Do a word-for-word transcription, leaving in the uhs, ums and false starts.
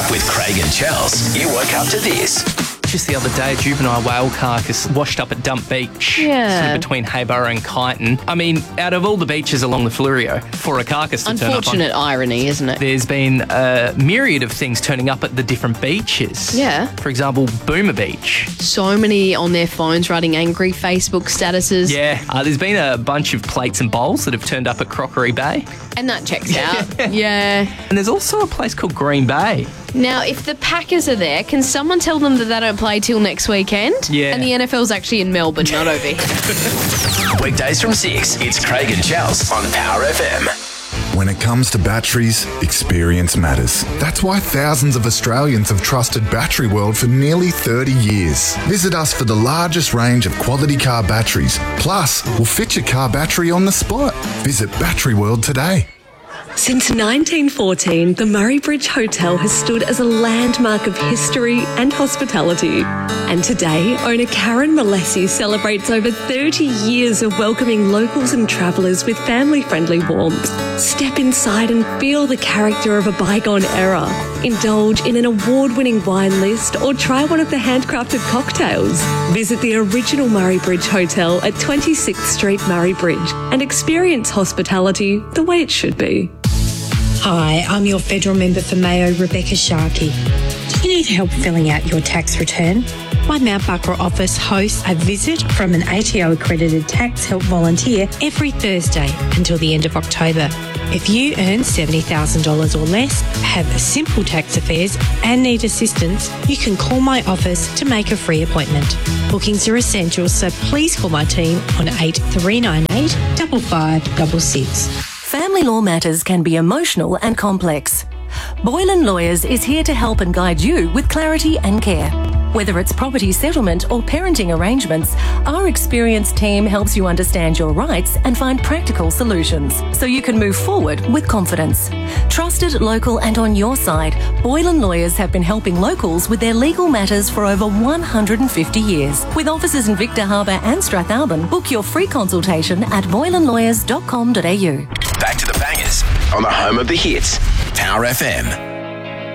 Up with Craig and Chels. You woke up to this. Just the other day, a juvenile whale carcass washed up at Dump Beach, Yeah. sort of between Hayborough and Kyneton. I mean, out of all the beaches along the Fleurieu, for a carcass to turn up on, Unfortunate irony, isn't it? there's been a myriad of things turning up at the different beaches. Yeah. For example, Boomer Beach. So many on their phones writing angry Facebook statuses. Yeah. Uh, there's been a bunch of plates and bowls that have turned up at Crockery Bay. And that checks out. Yeah. And there's also a place called Green Bay. Now, if the Packers are there, can someone tell them that they don't play till next weekend? Yeah. And the N F L's actually in Melbourne, not over here. Weekdays from six. It's Craig and Chels on Power F M. When it comes to batteries, experience matters. That's why thousands of Australians have trusted Battery World for nearly thirty years. Visit us for the largest range of quality car batteries. Plus, we'll fit your car battery on the spot. Visit Battery World today. Since nineteen fourteen, the Murray Bridge Hotel has stood as a landmark of history and hospitality. And today, owner Karen Molessi celebrates over thirty years of welcoming locals and travellers with family-friendly warmth. Step inside and feel the character of a bygone era. Indulge in an award-winning wine list or try one of the handcrafted cocktails. Visit the original Murray Bridge Hotel at twenty-sixth Street, Murray Bridge, and experience hospitality the way it should be. Hi, I'm your federal member for Mayo, Rebecca Sharkey. Do you need help filling out your tax return? My Mount Barker office hosts a visit from an A T O accredited tax help volunteer every Thursday until the end of October. If you earn seventy thousand dollars or less, have simple tax affairs and need assistance, you can call my office to make a free appointment. Bookings are essential, so please call my team on eight three nine eight, five five six six. Family law matters can be emotional and complex. Boylan Lawyers is here to help and guide you with clarity and care. Whether it's property settlement or parenting arrangements, our experienced team helps you understand your rights and find practical solutions so you can move forward with confidence. Trusted, local and on your side, Boylan Lawyers have been helping locals with their legal matters for over one hundred fifty years. With offices in Victor Harbour and Strathalbyn, book your free consultation at boylan lawyers dot com dot a u. Back to the bangers on the home of the hits. Power F M.